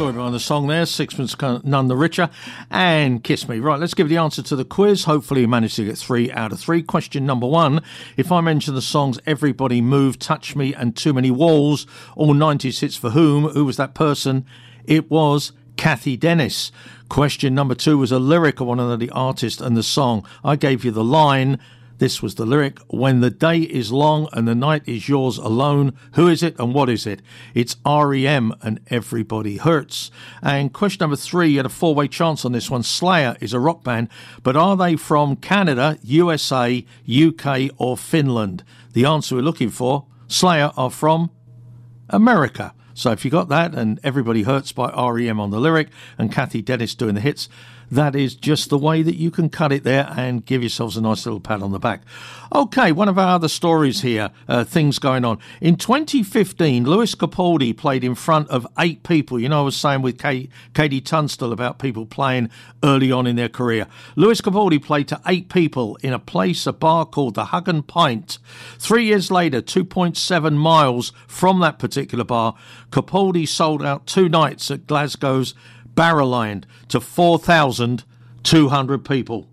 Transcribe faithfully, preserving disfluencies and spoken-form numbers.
story behind the song there, Sixpence None the Richer, and Kiss Me. Right, let's give the answer to the quiz. Hopefully you managed to get three out of three. Question number one. If I mention the songs Everybody Move, Touch Me and Too Many Walls, all nineties hits for whom? Who was that person? It was Cathy Dennis. Question number two was a lyric of one of the artists and the song. I gave you the line. This was the lyric. When the day is long and the night is yours alone. Who is it and what is it? It's R E M and Everybody Hurts. And question number three, you had a four-way chance on this one. Slayer is a rock band, but are they from Canada, U S A, U K or Finland? The answer we're looking for, Slayer are from America. So if you got that, and Everybody Hurts by R E M on the lyric and Cathy Dennis doing the hits, that is just the way that you can cut it there and give yourselves a nice little pat on the back. Okay, one of our other stories here, uh, things going on. In twenty fifteen, Lewis Capaldi played in front of eight people. You know, I was saying with Kay, Katie Tunstall about people playing early on in their career. Lewis Capaldi played to eight people in a place, a bar called the Hug and Pint. Three years later, two point seven miles from that particular bar, Capaldi sold out two nights at Glasgow's Barrowland to four thousand two hundred people.